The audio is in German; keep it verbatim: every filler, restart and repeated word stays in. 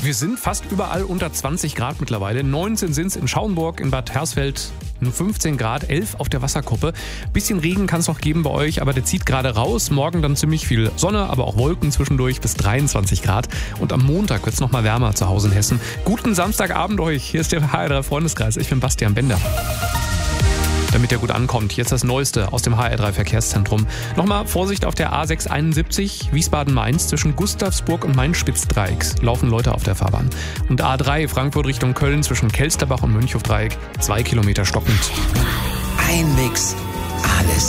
Wir sind fast überall unter zwanzig Grad mittlerweile. neunzehn sind es in Schauenburg, in Bad Hersfeld, nur fünfzehn Grad, elf auf der Wasserkuppe. Bisschen Regen kann es noch geben bei euch, aber der zieht gerade raus. Morgen dann ziemlich viel Sonne, aber auch Wolken zwischendurch bis dreiundzwanzig Grad. Und am Montag wird es noch mal wärmer zu Hause in Hessen. Guten Samstagabend euch. Hier ist der H R drei Freundeskreis. Ich bin Bastian Bender. Damit ihr gut ankommt, jetzt das Neueste aus dem H R drei Verkehrszentrum. Nochmal Vorsicht auf der A sechs einundsiebzig Wiesbaden-Mainz zwischen Gustavsburg und Main-Spitz-Dreiecks. Laufen Leute auf der Fahrbahn. Und A drei Frankfurt Richtung Köln zwischen Kelsterbach und Mönchhof-Dreieck. Zwei Kilometer stockend. Ein Mix, alles